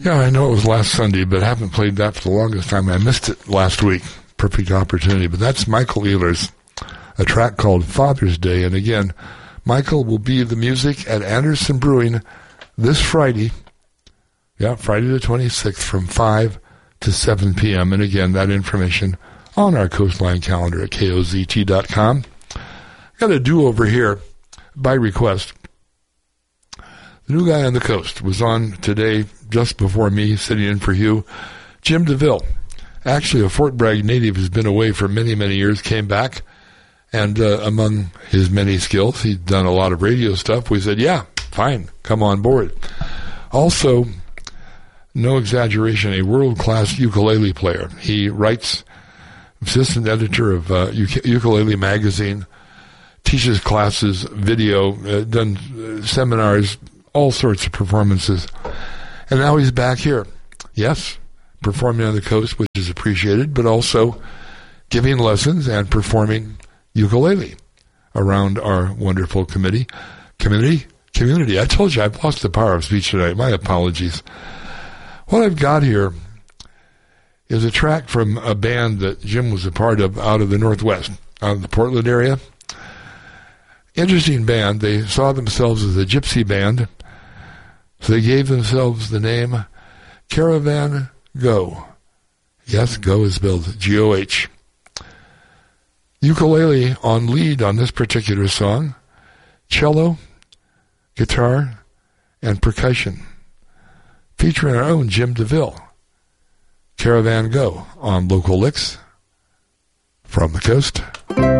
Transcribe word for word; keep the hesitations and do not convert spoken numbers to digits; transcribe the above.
Yeah, I know it was last Sunday, but I haven't played that for the longest time. I missed it last week. Perfect opportunity. But that's Michael Ehlers, a track called Father's Day. And again, Michael will be the music at Anderson Brewing this Friday. Yeah, Friday the twenty-sixth from five to seven p.m. And again, that information on our Coastline calendar at K O Z T dot com. Got a do-over here by request. The new guy on the coast was on today just before me, sitting in for Hugh. Jim DeVille, actually a Fort Bragg native, has been away for many, many years, came back, and uh, among his many skills, he'd done a lot of radio stuff. We said, yeah, fine, come on board. Also, no exaggeration, a world-class ukulele player. He writes, assistant editor of uh, Ukulele Magazine, teaches classes, video, uh, done uh, seminars, all sorts of performances. And now he's back here. Yes, performing on the coast, which is appreciated, but also giving lessons and performing ukulele around our wonderful committee, community, community. I told you I've lost the power of speech tonight. My apologies. What I've got here is a track from a band that Jim was a part of out of the Northwest, out of the Portland area. Interesting band. They saw themselves as a gypsy band, so they gave themselves the name Caravan Go. Yes, Go is spelled G O H. Ukulele on lead on this particular song, cello, guitar, and percussion, featuring our own Jim DeVille. Caravan Go on Local Licks from the coast.